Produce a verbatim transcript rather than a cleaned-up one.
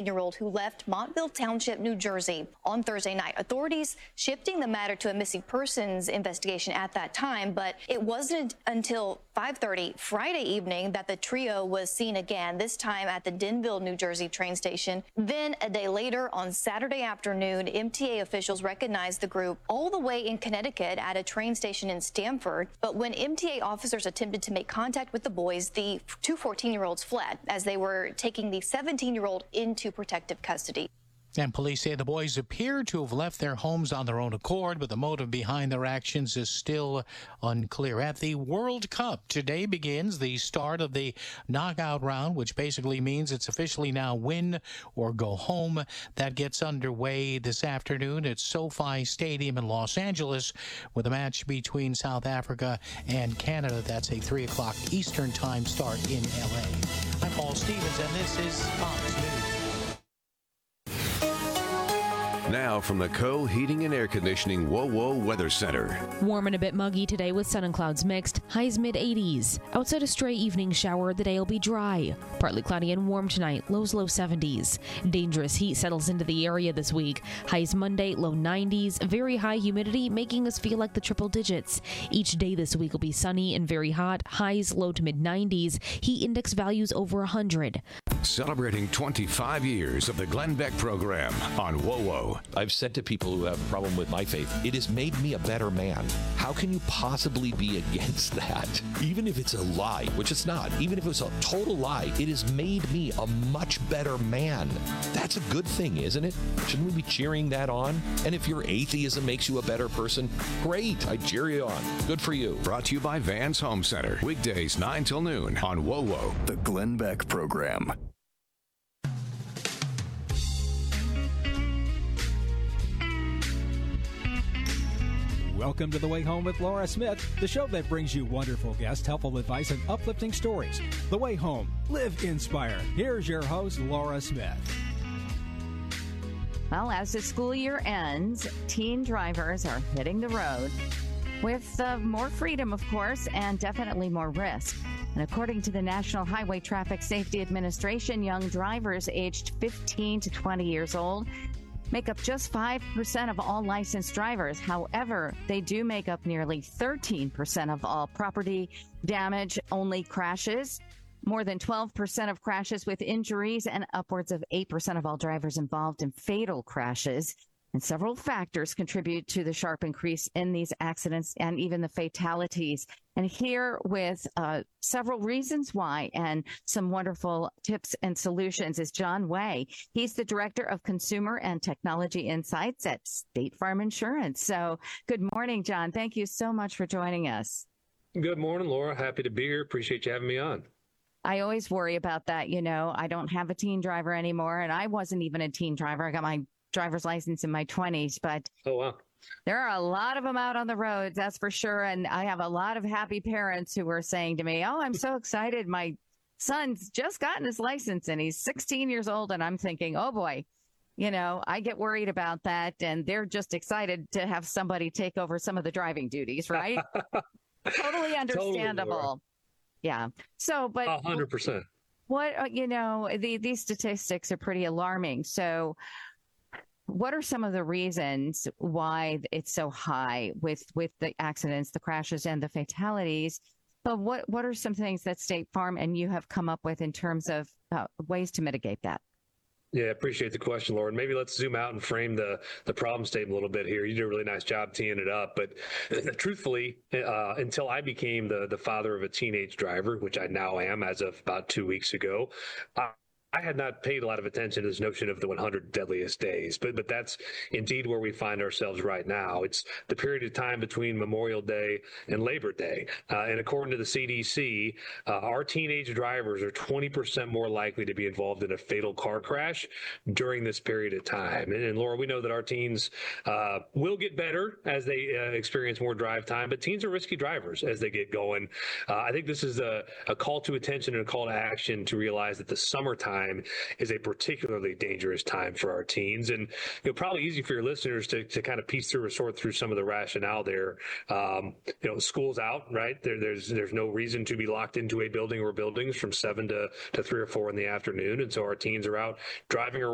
fourteen-year-old who left Montville Township, New Jersey on Thursday night. Authorities shifting the matter to a missing persons investigation at that time, but it wasn't until five thirty Friday evening that the trio was seen again, this time at the Denville, New Jersey train station. Then a day later, on Saturday afternoon, M T A officials recognized the group all the way in Connecticut at a train station in Stamford. But when M T A officers attempted to make contact with the boys, the two fourteen-year-olds fled as they were taking the seventeen-year-old into protective custody. And police say the boys appear to have left their homes on their own accord, but the motive behind their actions is still unclear. At the World Cup, today begins the start of the knockout round, which basically means it's officially now win or go home. That gets underway this afternoon at SoFi Stadium in Los Angeles with a match between South Africa and Canada. That's a three o'clock Eastern time start in L A. I'm Paul Stevens, and this is Fox News. Now from the Co Heating and Air Conditioning WoWo Weather Center. Warm and a bit muggy today with sun and clouds mixed. Highs mid eighties. Outside a stray evening shower, the day will be dry. Partly cloudy and warm tonight. Lows low seventies. Dangerous heat settles into the area this week. Highs Monday, low nineties. Very high humidity, making us feel like the triple digits. Each day this week will be sunny and very hot. Highs low to mid nineties. Heat index values over one hundred. Celebrating twenty-five years of the Glenn Beck program on WoWo. I've said to people who have a problem with my faith, it has made me a better man. How can you possibly be against that? Even if it's a lie, which it's not, even if it's a total lie, it has made me a much better man. That's a good thing, isn't it? Shouldn't we be cheering that on? And if your atheism makes you a better person, great, I cheer you on. Good for you. Brought to you by Vans Home Center. Weekdays nine till noon on WoWo. The Glenn Beck program. Welcome to The Way Home with Laura Smith, the show that brings you wonderful guests, helpful advice, and uplifting stories. The Way Home. Live inspired. Here's your host, Laura Smith. Well, as the school year ends, teen drivers are hitting the road with uh, more freedom, of course, and definitely more risk. And according to the National Highway Traffic Safety Administration, young drivers aged fifteen to twenty years old make up just five percent of all licensed drivers. However, they do make up nearly thirteen percent of all property damage only crashes, more than twelve percent of crashes with injuries, and upwards of eight percent of all drivers involved in fatal crashes. And several factors contribute to the sharp increase in these accidents and even the fatalities. And here with uh, several reasons why and some wonderful tips and solutions is John Way. He's the Director of Consumer and Technology Insights at State Farm Insurance. So good morning, John. Thank you so much for joining us. Good morning, Laura. Happy to be here. Appreciate you having me on. I always worry about that. You know, I don't have a teen driver anymore, and I wasn't even a teen driver. I got my driver's license in my twenties, but oh wow, there are a lot of them out on the roads, that's for sure. And I have a lot of happy parents who were saying to me, oh, I'm so excited. My son's just gotten his license and he's sixteen years old. And I'm thinking, oh boy, you know, I get worried about that. And they're just excited to have somebody take over some of the driving duties, right? Totally understandable. Totally, yeah. So, but one hundred percent. What, you know, the, these statistics are pretty alarming. So what are some of the reasons why it's so high with, with the accidents, the crashes, and the fatalities? But what, what are some things that State Farm and you have come up with in terms of uh, ways to mitigate that? Yeah, appreciate the question, Lauren. Maybe let's zoom out and frame the, the problem statement a little bit here. You did a really nice job teeing it up. But uh, truthfully, uh, until I became the, the father of a teenage driver, which I now am as of about two weeks ago, uh, I had not paid a lot of attention to this notion of the one hundred deadliest days, but but that's indeed where we find ourselves right now. It's the period of time between Memorial Day and Labor Day. Uh, and according to the C D C, uh, our teenage drivers are twenty percent more likely to be involved in a fatal car crash during this period of time. And, and Laura, we know that our teens uh, will get better as they uh, experience more drive time, but teens are risky drivers as they get going. Uh, I think this is a, a call to attention and a call to action to realize that the summertime is a particularly dangerous time for our teens. And you know, probably easy for your listeners to, to kind of piece through or sort through some of the rationale there. Um, you know, school's out, right? There, there's there's no reason to be locked into a building or buildings from seven to, to three or four in the afternoon. And so our teens are out driving around